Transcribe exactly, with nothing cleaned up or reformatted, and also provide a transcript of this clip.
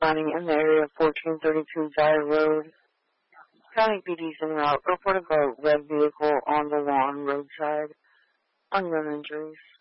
finding in the area of fourteen thirty-two Zaya Road. County P D's en route reported a red vehicle on the lawn roadside. Unknown injuries.